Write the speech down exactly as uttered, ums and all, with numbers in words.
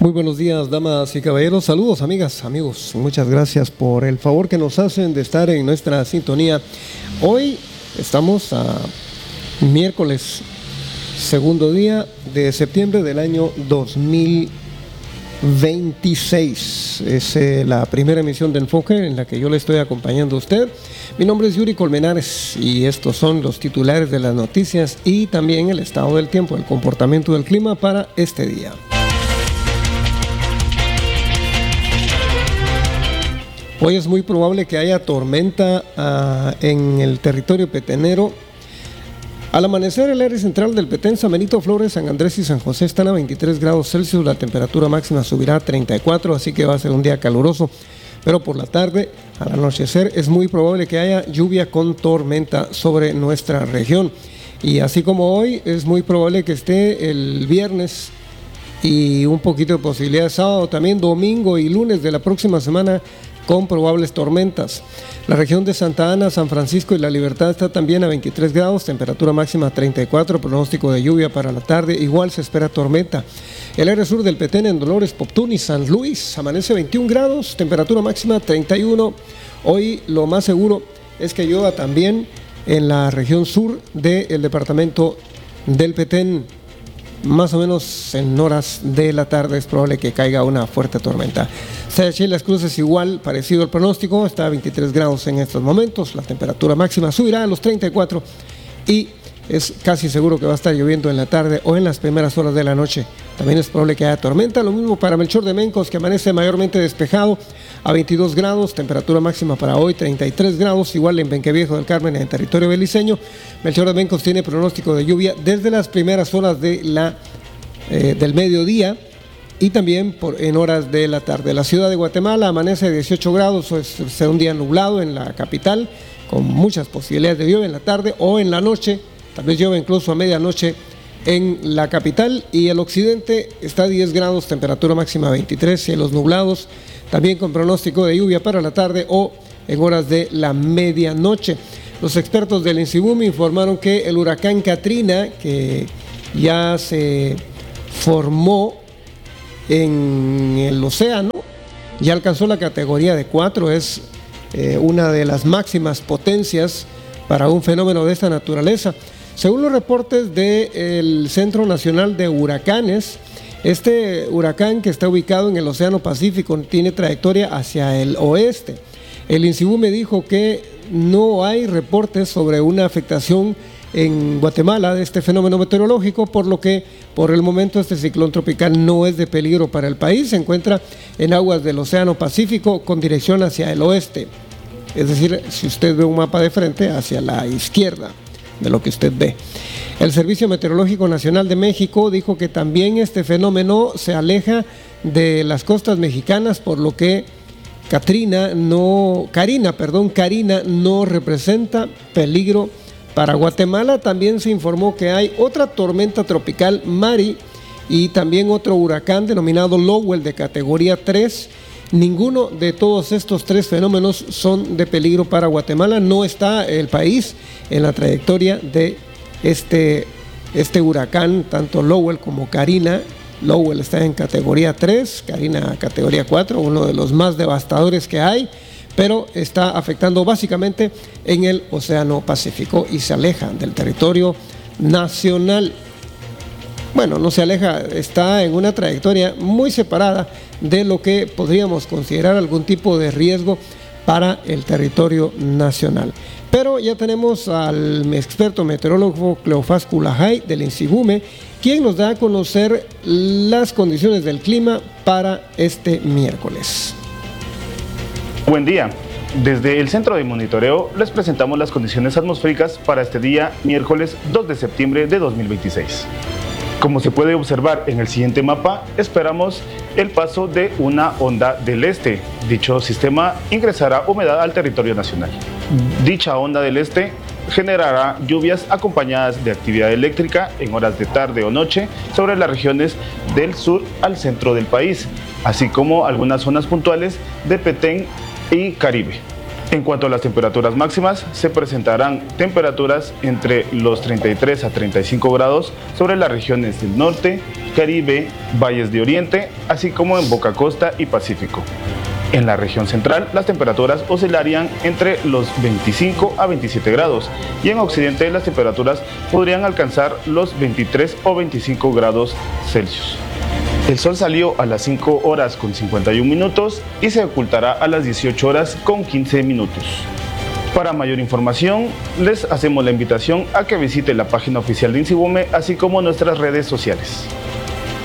Muy buenos días, damas y caballeros. Saludos, amigas, amigos. Muchas gracias por el favor que nos hacen de estar en nuestra sintonía. Hoy estamos a miércoles, segundo día de septiembre del año dos mil veintiséis. Es eh, la primera emisión de Enfoque en la que yo le estoy acompañando a usted. Mi nombre es Yuri Colmenares y estos son los titulares de las noticias y también el estado del tiempo, el comportamiento del clima para este día. Hoy es muy probable que haya tormenta uh, en el territorio petenero. Al amanecer, el área central del Petén, San Benito, Flores, San Andrés y San José están a veintitrés grados Celsius. La temperatura máxima subirá a treinta y cuatro, así que va a ser un día caluroso. Pero por la tarde, al anochecer, es muy probable que haya lluvia con tormenta sobre nuestra región. Y así como hoy, es muy probable que esté el viernes y un poquito de posibilidad de sábado, también domingo y lunes de la próxima semana, con probables tormentas. La región de Santa Ana, San Francisco y La Libertad está también a veintitrés grados, temperatura máxima treinta y cuatro, pronóstico de lluvia para la tarde, igual se espera tormenta. El área sur del Petén en Dolores, Poptún y San Luis amanece veintiún grados, temperatura máxima treinta y uno. Hoy lo más seguro es que llueva también en la región sur del departamento del Petén. Más o menos en horas de la tarde es probable que caiga una fuerte tormenta. Sayachí Las Cruces igual, parecido al pronóstico, está a veintitrés grados en estos momentos. La temperatura máxima subirá a los treinta y cuatro y es casi seguro que va a estar lloviendo en la tarde o en las primeras horas de la noche. También es probable que haya tormenta. Lo mismo para Melchor de Mencos, que amanece mayormente despejado a veintidós grados, temperatura máxima para hoy treinta y tres grados, igual en Benqueviejo del Carmen, en el territorio beliceño. Melchor de Mencos tiene pronóstico de lluvia desde las primeras horas de la, eh, del mediodía y también por, en horas de la tarde. La ciudad de Guatemala amanece a dieciocho grados, es, será un día nublado en la capital, con muchas posibilidades de lluvia en la tarde o en la noche, tal vez llueva incluso a medianoche en la capital. Y el occidente está a diez grados, temperatura máxima veintitrés, cielos nublados, también con pronóstico de lluvia para la tarde o en horas de la medianoche. Los expertos del INSIBUM informaron que el huracán Katrina, que ya se formó en el océano, ya alcanzó la categoría de cuatro, es eh, una de las máximas potencias para un fenómeno de esta naturaleza. Según los reportes del Centro Nacional de Huracanes, este huracán, que está ubicado en el Océano Pacífico, tiene trayectoria hacia el oeste. El INSIBUM dijo que no hay reportes sobre una afectación en Guatemala de este fenómeno meteorológico, por lo que por el momento este ciclón tropical no es de peligro para el país. Se encuentra en aguas del Océano Pacífico con dirección hacia el oeste. Es decir, si usted ve un mapa de frente, hacia la izquierda de lo que usted ve. El Servicio Meteorológico Nacional de México dijo que también este fenómeno se aleja de las costas mexicanas, por lo que Katrina no, Karina, perdón, Karina no representa peligro para Guatemala. También se informó que hay otra tormenta tropical, Mari, y también otro huracán denominado Lowell de categoría tres. Ninguno de todos estos tres fenómenos son de peligro para Guatemala. No está el país en la trayectoria de este, este huracán, tanto Lowell como Karina. Lowell está en categoría tres, Karina categoría cuatro, uno de los más devastadores que hay, pero está afectando básicamente en el Océano Pacífico y se aleja del territorio nacional. Bueno, no se aleja, está en una trayectoria muy separada de lo que podríamos considerar algún tipo de riesgo para el territorio nacional. Pero ya tenemos al experto meteorólogo Cleofás Culajay del INSIBUME, quien nos da a conocer las condiciones del clima para este miércoles. Buen día. Desde el Centro de Monitoreo les presentamos las condiciones atmosféricas para este día, miércoles dos de septiembre de dos mil veintiséis. Como se puede observar en el siguiente mapa, esperamos el paso de una onda del este. Dicho sistema ingresará humedad al territorio nacional. Dicha onda del este generará lluvias acompañadas de actividad eléctrica en horas de tarde o noche sobre las regiones del sur al centro del país, así como algunas zonas puntuales de Petén y Caribe. En cuanto a las temperaturas máximas, se presentarán temperaturas entre los treinta y tres a treinta y cinco grados sobre las regiones del norte, Caribe, valles de Oriente, así como en Boca Costa y Pacífico. En la región central, las temperaturas oscilarían entre los veinticinco a veintisiete grados y en Occidente las temperaturas podrían alcanzar los veintitrés o veinticinco grados Celsius. El sol salió a las cinco horas con cincuenta y un minutos y se ocultará a las dieciocho horas con quince minutos. Para mayor información, les hacemos la invitación a que visite la página oficial de INSIBUME, así como nuestras redes sociales.